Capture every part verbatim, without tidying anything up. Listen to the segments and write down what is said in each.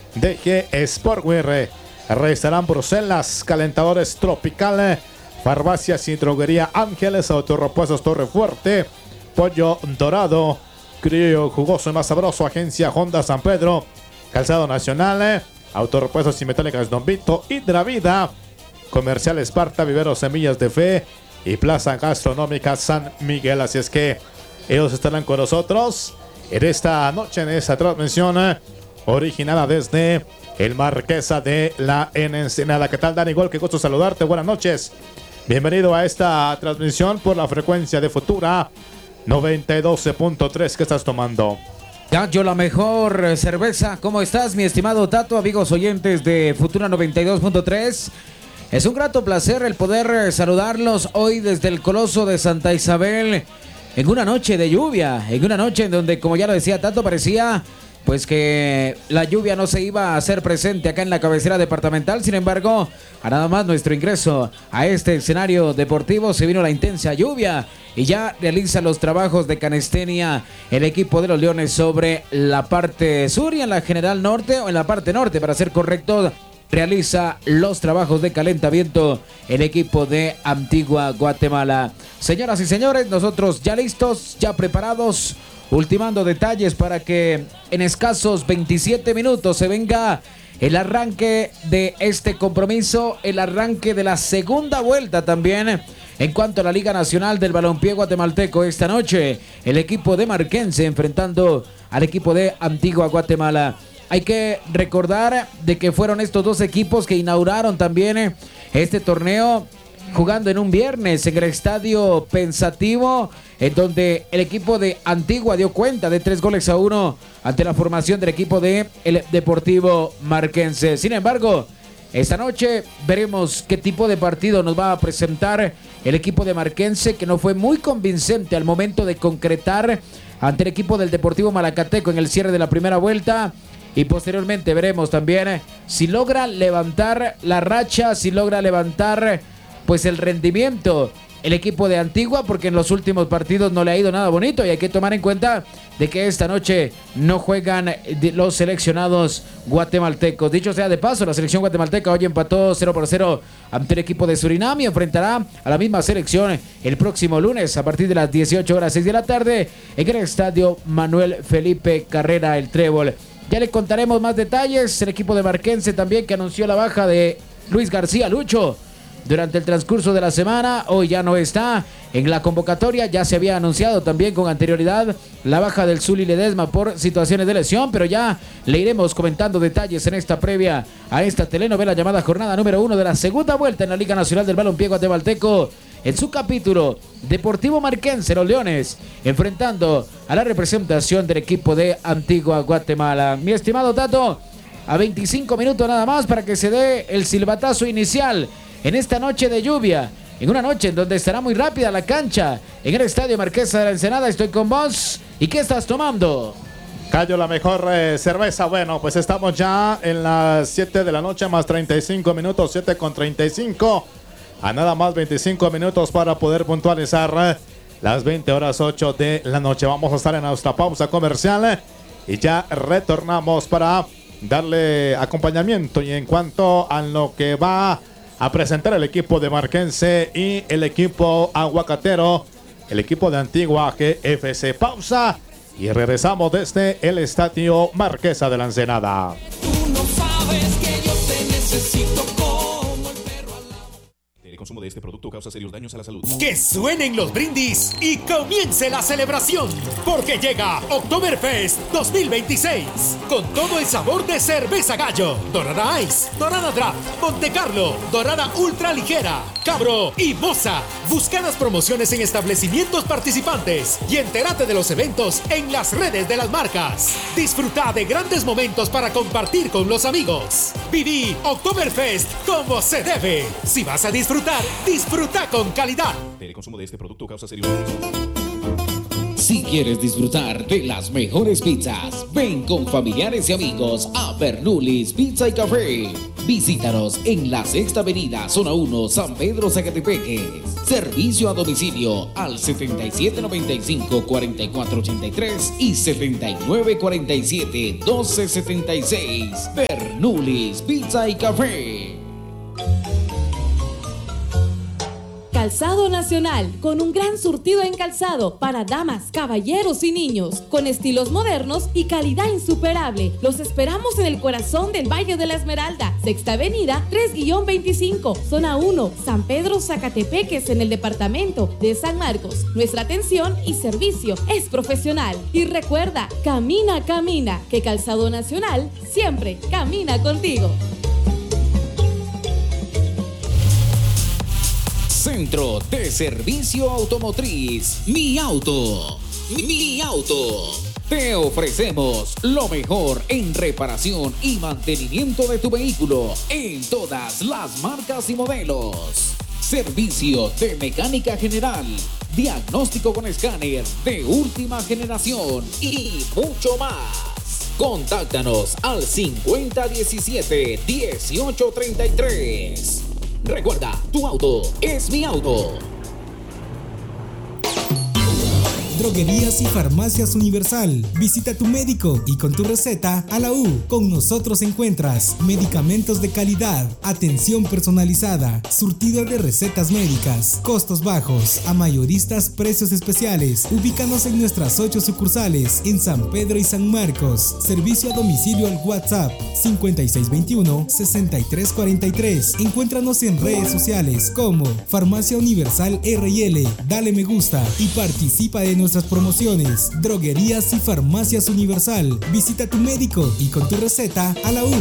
D G Sportwear, Restaurant Bruselas, Calentadores Tropical, Farmacias y Droguería Ángeles, Autorrepuestos Torre Fuerte, Pollo Dorado, Criollo Jugoso y Más Sabroso, Agencia Honda San Pedro, Calzado Nacional, Autorrepuestos y Metálicas Don Vito, Hidravida, Comercial Esparta, Vivero Semillas de Fe y Plaza Gastronómica San Miguel. Así es que ellos estarán con nosotros en esta noche, en esta transmisión originada desde el Marquesa de la Ensenada. ¿Qué tal, Dani Gol? Qué gusto saludarte. Buenas noches. Bienvenido a esta transmisión por la frecuencia de Futura noventa y dos punto tres. ¿Qué estás tomando? Gallo, la mejor cerveza. ¿Cómo estás, mi estimado Tato? Amigos oyentes de Futura noventa y dos punto tres. Es un grato placer el poder saludarlos hoy desde el Coloso de Santa Isabel, en una noche de lluvia, en una noche en donde, como ya lo decía Tato, parecía pues que la lluvia no se iba a hacer presente acá en la cabecera departamental. Sin embargo, a nada más nuestro ingreso a este escenario deportivo se vino la intensa lluvia y ya realiza los trabajos de calistenia el equipo de los Leones sobre la parte sur y en la general norte, o en la parte norte para ser correcto, realiza los trabajos de calentamiento el equipo de Antigua Guatemala. Señoras y señores, nosotros ya listos, ya preparados, ultimando detalles para que en escasos veintisiete minutos se venga el arranque de este compromiso, el arranque de la segunda vuelta también en cuanto a la Liga Nacional del Balompié Guatemalteco. Esta noche el equipo de Marquense enfrentando al equipo de Antigua Guatemala. Hay que recordar de que fueron estos dos equipos que inauguraron también este torneo jugando en un viernes en el Estadio Pensativo, en donde el equipo de Antigua dio cuenta de tres goles a uno ante la formación del equipo de el Deportivo Marquense. Sin embargo, esta noche veremos qué tipo de partido nos va a presentar el equipo de Marquense, que no fue muy convincente al momento de concretar ante el equipo del Deportivo Malacateco en el cierre de la primera vuelta. Y posteriormente veremos también si logra levantar la racha, si logra levantar pues el rendimiento el equipo de Antigua, porque en los últimos partidos no le ha ido nada bonito y hay que tomar en cuenta de que esta noche no juegan los seleccionados guatemaltecos. Dicho sea de paso, la selección guatemalteca hoy empató cero por cero ante el equipo de Surinam y enfrentará a la misma selección el próximo lunes a partir de las dieciocho horas seis de la tarde en el estadio Manuel Felipe Carrera, el Trébol. Ya le contaremos más detalles. El equipo de Marquense también, que anunció la baja de Luis García Lucho durante el transcurso de la semana. Hoy ya no está en la convocatoria. Ya se había anunciado también con anterioridad la baja del Zuli Ledesma por situaciones de lesión, pero ya le iremos comentando detalles en esta previa a esta telenovela llamada jornada número uno de la segunda vuelta en la Liga Nacional del Balompié Guatemalteco. En su capítulo, Deportivo Marquense, los Leones, enfrentando a la representación del equipo de Antigua Guatemala. Mi estimado Tato, a veinticinco minutos nada más para que se dé el silbatazo inicial en esta noche de lluvia, en una noche en donde estará muy rápida la cancha, en el Estadio Marquesa de la Ensenada. Estoy con vos. ¿Y qué estás tomando? Callo, la mejor eh, cerveza. Bueno, pues estamos ya en las siete de la noche más treinta y cinco minutos, siete con treinta y cinco. A nada más veinticinco minutos para poder puntualizar las veinte horas ocho de la noche. Vamos a estar en nuestra pausa comercial y ya retornamos para darle acompañamiento. Y en cuanto a lo que va a presentar el equipo de Marquense y el equipo aguacatero, el equipo de Antigua G F C. Pausa y regresamos desde el Estadio Marquesa de la Ensenada. Tú no sabes que yo te necesito como el perro al lado. El consumo de este producto causa serios daños a la salud. Que suenen los brindis y comience la celebración, porque llega Oktoberfest dos mil veintiséis con todo el sabor de cerveza Gallo, Dorada Ice, Dorada Draft, Monte Carlo, Dorada Ultra Ligera, Cabro y Moza. Busca las promociones en establecimientos participantes y entérate de los eventos en las redes de las marcas. Disfruta de grandes momentos para compartir con los amigos. Viví Oktoberfest como se debe. Si vas a disfrutar, disfruta con calidad. El consumo de este producto causa serios daños. Si quieres disfrutar de las mejores pizzas, ven con familiares y amigos a Bernulis Pizza y Café. Visítanos en la Sexta Avenida, Zona uno, San Pedro, Zacatepeques. Servicio a domicilio al setenta y siete noventa y cinco, cuarenta y cuatro ochenta y tres y setenta y nueve cuarenta y siete, doce setenta y seis. Bernulis Pizza y Café. Calzado Nacional, con un gran surtido en calzado para damas, caballeros y niños, con estilos modernos y calidad insuperable. Los esperamos en el corazón del Valle de la Esmeralda, Sexta Avenida tres veinticinco, Zona uno, San Pedro, Zacatepeques, en el departamento de San Marcos. Nuestra atención y servicio es profesional. Y recuerda, camina, camina, que Calzado Nacional siempre camina contigo. Centro de Servicio Automotriz, Mi Auto, Mi Auto. Te ofrecemos lo mejor en reparación y mantenimiento de tu vehículo en todas las marcas y modelos. Servicio de mecánica general, diagnóstico con escáner de última generación y mucho más. Contáctanos al cincuenta diecisiete, dieciocho treinta y tres. Recuerda, tu auto es mi auto. Droguerías y Farmacias Universal. Visita a tu médico y con tu receta a la U. Con nosotros encuentras medicamentos de calidad, atención personalizada, surtido de recetas médicas, costos bajos, a mayoristas precios especiales. Ubícanos en nuestras ocho sucursales en San Pedro y San Marcos. Servicio a domicilio al WhatsApp cincuenta y seis veintiuno, sesenta y tres cuarenta y tres. Encuéntranos en redes sociales como Farmacia Universal R y L. Dale me gusta y participa de nuestras promociones. Droguerías y Farmacias Universal. Visita a tu médico y con tu receta a la U.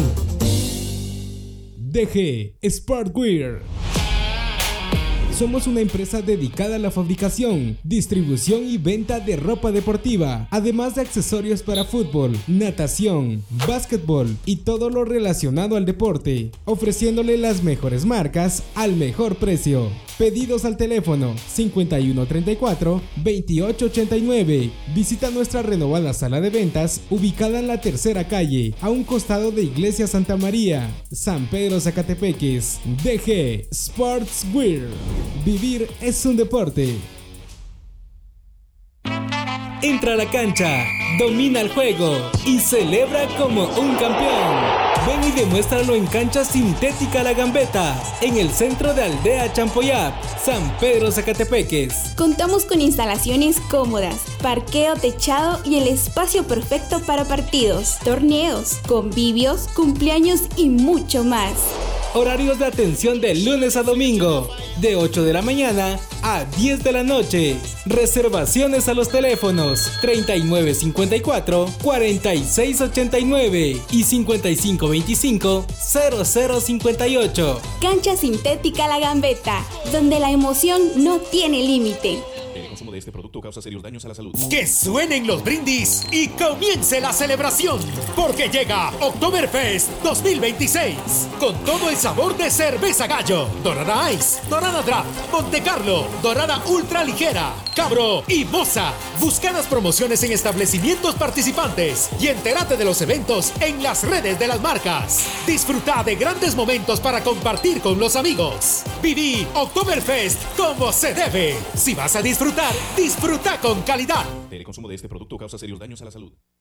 D G Sportwear. Somos una empresa dedicada a la fabricación, distribución y venta de ropa deportiva, además de accesorios para fútbol, natación, básquetbol y todo lo relacionado al deporte, ofreciéndole las mejores marcas al mejor precio. Pedidos al teléfono cincuenta y uno treinta y cuatro, veintiocho ochenta y nueve. Visita nuestra renovada sala de ventas ubicada en la tercera calle, a un costado de Iglesia Santa María, San Pedro, Zacatepeques. D G Sportswear. Vivir es un deporte. Entra a la cancha, domina el juego y celebra como un campeón. Ven y demuéstralo en Cancha Sintética La Gambeta, en el centro de Aldea Champoyap, San Pedro, Zacatepeques. Contamos con instalaciones cómodas, parqueo techado y el espacio perfecto para partidos, torneos, convivios, cumpleaños y mucho más. Horarios de atención de lunes a domingo, de ocho de la mañana a diez de la noche. Reservaciones a los teléfonos treinta y nueve cincuenta y cuatro, cuarenta y seis ochenta y nueve y cincuenta y cinco veinticinco, cero cero cincuenta y ocho. Cancha Sintética La Gambeta, donde la emoción no tiene límite. El consumo de este producto causa serios daños a la salud. Que suenen los brindis y comience la celebración, porque llega Oktoberfest dos mil veintiséis con todo el sabor de cerveza Gallo, Dorada Ice, Dorada Draft, Monte Carlo, Dorada Ultra Ligera, Cabro y Moza. Busca las promociones en establecimientos participantes y entérate de los eventos en las redes de las marcas. Disfruta de grandes momentos para compartir con los amigos. Viví Oktoberfest como se debe. Si vas a disfrutar, disfruta con calidad. El consumo de este producto causa serios daños a la salud.